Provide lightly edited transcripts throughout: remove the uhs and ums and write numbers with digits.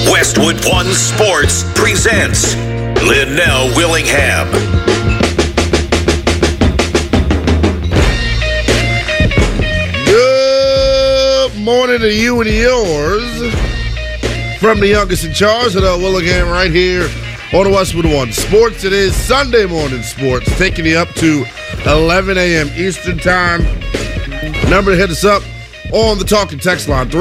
Westwood One Sports presents Linnell Willingham. Good morning to you and yours. From the youngest in charge, Linnell Willingham, right here on the Westwood One Sports. It is Sunday morning sports, taking you up to 11 a.m. Eastern Time. Number to hit us up on the talk and text line,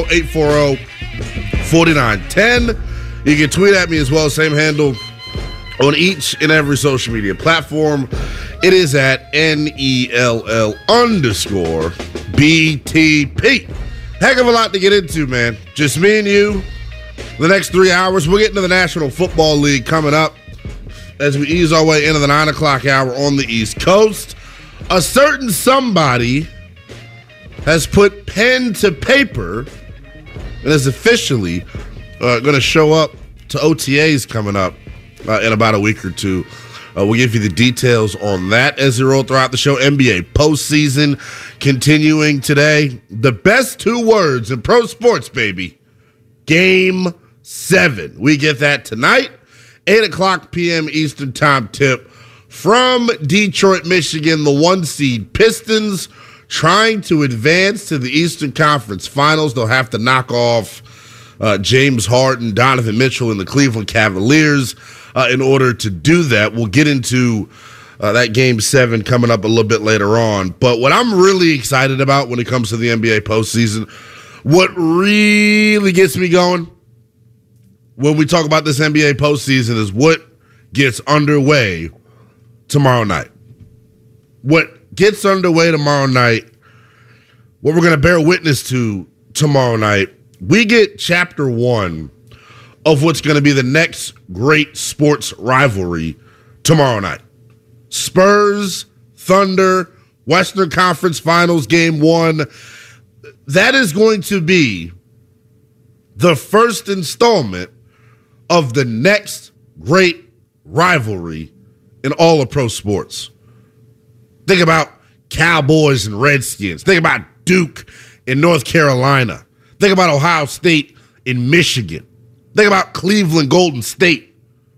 310-840-4910. You can tweet at me as well, same handle on each and every social media platform. It is at NELL_BTP. Heck of a lot to get into, man. Just me and you. The next 3 hours, we'll get into the National Football League coming up as we ease our way into the 9 o'clock hour on the East Coast. A certain somebody has put pen to paper and is officially going to show up to OTAs coming up in about a week or two. We'll give you the details on that as we roll throughout the show. NBA postseason continuing today. The best two words in pro sports, baby. Game 7. We get that tonight. 8 o'clock p.m. Eastern Time tip from Detroit, Michigan. The 1 seed Pistons trying to advance to the Eastern Conference Finals. They'll have to knock off James Harden, Donovan Mitchell, and the Cleveland Cavaliers in order to do that. We'll get into that Game 7 coming up a little bit later on. But what I'm really excited about when it comes to the NBA postseason, what really gets me going when we talk about this NBA postseason is what gets underway tomorrow night. What gets underway tomorrow night, what we're going to bear witness to tomorrow night, we get chapter 1 of what's going to be the next great sports rivalry tomorrow night. Spurs, Thunder, Western Conference Finals, Game 1. That is going to be the first installment of the next great rivalry in all of pro sports. Think about Cowboys and Redskins. Think about Duke in North Carolina. Think about Ohio State in Michigan. Think about Cleveland Golden State.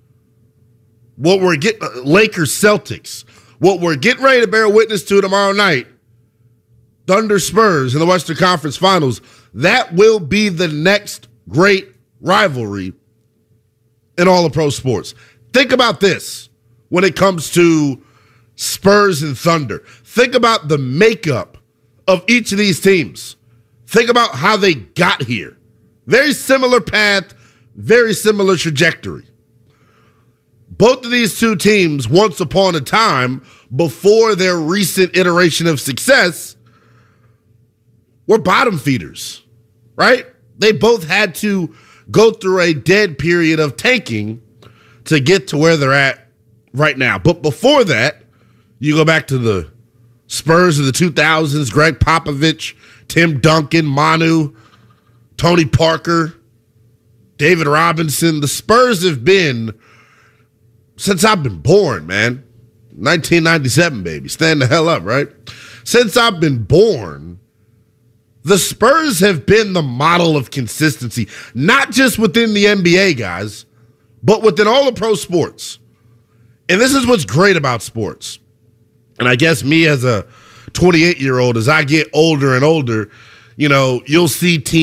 What we're getting, Lakers Celtics. What we're getting ready to bear witness to tomorrow night, Thunder Spurs in the Western Conference Finals. That will be the next great rivalry in all of pro sports. Think about this when it comes to Spurs and Thunder. Think about the makeup of each of these teams. Think about how they got here. Very similar path, very similar trajectory. Both of these two teams, once upon a time, before their recent iteration of success, were bottom feeders, right? They both had to go through a dead period of tanking to get to where they're at right now. But before that, you go back to the Spurs of the 2000s, Greg Popovich, Tim Duncan, Manu, Tony Parker, David Robinson. The Spurs have been, since I've been born, man, 1997, baby. Stand the hell up, right? Since I've been born, the Spurs have been the model of consistency, not just within the NBA, guys, but within all of pro sports. And this is what's great about sports. And I guess me as a 28-year-old, as I get older and older, you know, you'll see teams